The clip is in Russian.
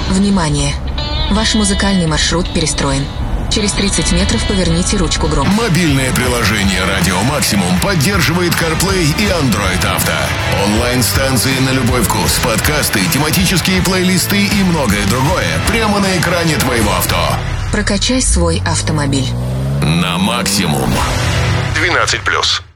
Внимание! Ваш музыкальный маршрут перестроен. Через 30 метров поверните ручку грома. Мобильное приложение «Радио Максимум» поддерживает CarPlay и Android Auto. Онлайн-станции на любой вкус, подкасты, тематические плейлисты и многое другое прямо на экране твоего авто. Прокачай свой автомобиль. На максимум. 12+.